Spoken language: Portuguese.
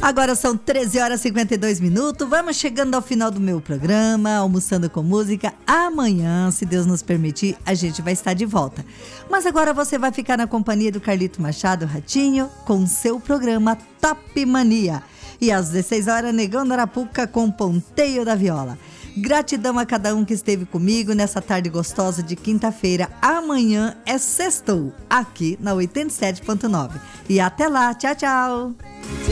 Agora são 13 horas e 52 minutos. Vamos chegando ao final do meu programa, Almoçando com Música. Amanhã, se Deus nos permitir, a gente vai estar de volta. Mas agora você vai ficar na companhia do Carlito Machado Ratinho com seu programa Top Mania. E às 16 horas, Negão da Arapuca com Ponteio da Viola. Gratidão a cada um que esteve comigo nessa tarde gostosa de quinta-feira. Amanhã é sextou, aqui na 87.9. E até lá, tchau, tchau!